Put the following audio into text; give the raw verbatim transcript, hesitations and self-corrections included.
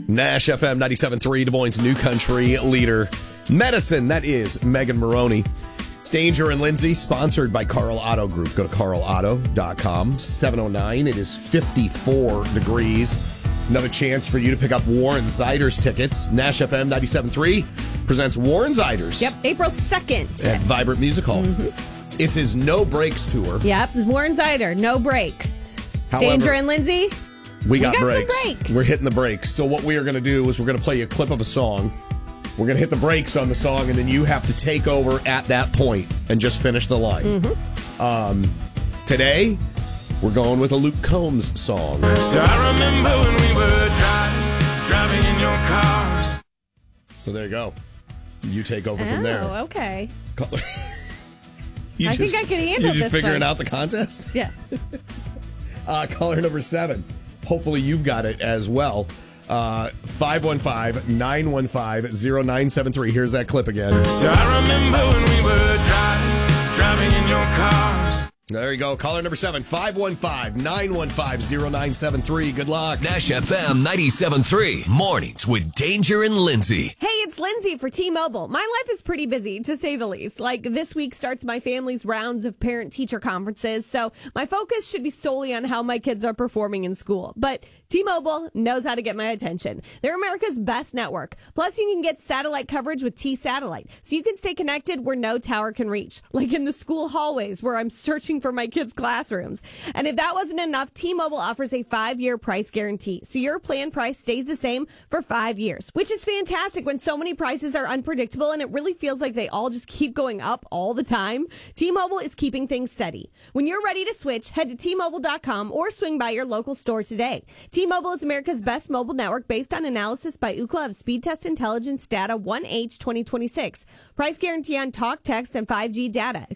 Nash F M ninety-seven point three, Des Moines' new country leader. Medicine, that is Megan Maroney. It's Danger and Lindsay, sponsored by Carl Auto Group. Go to carl auto dot com. seven oh nine, it is fifty-four degrees. Another chance for you to pick up Warren Ziders tickets. Nash F M ninety-seven point three presents Warren Ziders. Yep, April second. At Vibrant Music Hall. Mm-hmm. It's his No Breaks tour. Yep, Warren Zider, no breaks. However, Danger and Lindsay, we got, we got breaks. some breaks. We're hitting the breaks. So what we are going to do is we're going to play you a clip of a song. We're going to hit the brakes on the song, and then you have to take over at that point and just finish the line. Mm-hmm. Um, today, we're going with a Luke Combs song. So I remember when we were driving, driving in your cars. So there you go. You take over oh, from there. Oh, okay. you I just, think I can handle You just this figuring one. out the contest? Yeah. uh, caller number seven. Hopefully you've got it as well. Uh, five one five, nine one five, zero nine seven three. Here's that clip again. So I remember when we were driving, driving in your cars. There you go. Caller number seven, five one five, nine one five, zero nine seven three. Good luck. Nash F M ninety-seven point three. Mornings with Danger and Lindsay. Hey, it's Lindsay for T-Mobile. My life is pretty busy, to say the least. Like, this week starts my family's rounds of parent-teacher conferences, so my focus should be solely on how my kids are performing in school. But T-Mobile knows how to get my attention. They're America's best network. Plus, you can get satellite coverage with T-Satellite, so you can stay connected where no tower can reach, like in the school hallways where I'm searching for my kids' classrooms. And if that wasn't enough, T-Mobile offers a five-year price guarantee, so your plan price stays the same for five years, which is fantastic when so many prices are unpredictable and it really feels like they all just keep going up all the time. T-Mobile is keeping things steady. When you're ready to switch, head to T Mobile dot com or swing by your local store today. T-Mobile is America's best mobile network based on analysis by Ookla of Speed Test Intelligence Data one H twenty twenty-six. Price guarantee on talk, text, and five G data.